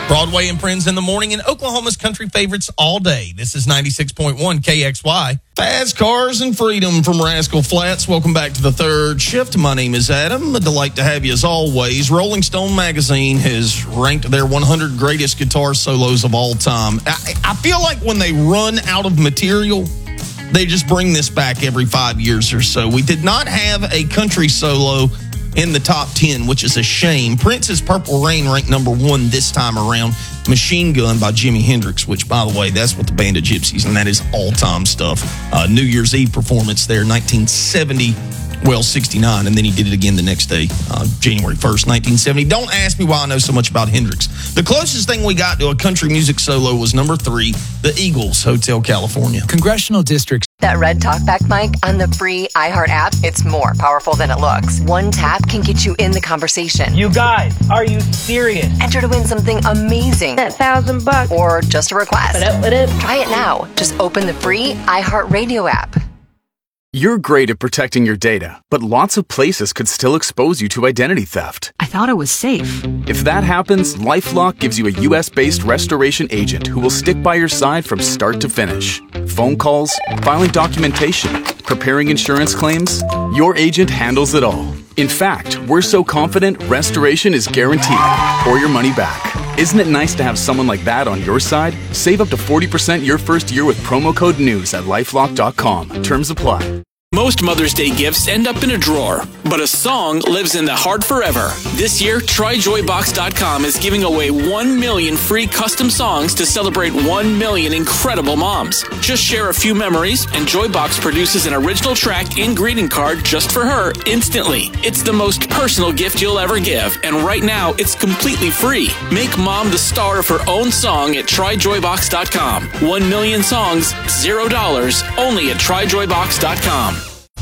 Broadway and Friends in the morning and Oklahoma's country favorites all day. This is 96.1 KXY. Fast Cars and Freedom from Rascal Flats. Welcome back to the third shift. My name is Adam. A delight to have you as always. Rolling Stone magazine has ranked their 100 greatest guitar solos of all time. I feel like when they run out of material, they just bring this back every 5 years or so. We did not have a country solo in the top 10, which is a shame. Prince's Purple Rain ranked number 1 this time around. Machine Gun by Jimi Hendrix, which, by the way, that's with the Band of Gypsies, and that is all-time stuff. New Year's Eve performance there, 1970, 69, and then he did it again the next day, January 1st, 1970. Don't ask me why I know so much about Hendrix. The closest thing we got to a country music solo was number 3, the Eagles, Hotel California. Congressional districts. That red talkback mic on the free iHeart app, it's more powerful than it looks. One tap can get you in the conversation. You guys, are you serious? Enter to win something amazing. That $1,000. Or just a request. What up? Try it now. Just open the free iHeart Radio app. You're great at protecting your data, but lots of places could still expose you to identity theft. I thought it was safe. If that happens, LifeLock gives you a U.S.-based restoration agent who will stick by your side from start to finish. Phone calls, filing documentation, preparing insurance claims, your agent handles it all. In fact, we're so confident restoration is guaranteed or your money back. Isn't it nice to have someone like that on your side? Save up to 40% your first year with promo code NEWS at LifeLock.com. Terms apply. Most Mother's Day gifts end up in a drawer, but a song lives in the heart forever. This year, TryJoyBox.com is giving away 1 million free custom songs to celebrate 1 million incredible moms. Just share a few memories, and Joybox produces an original track and greeting card just for her instantly. It's the most personal gift you'll ever give, and right now, it's completely free. Make mom the star of her own song at TryJoyBox.com. 1 million songs, $0, only at TryJoyBox.com.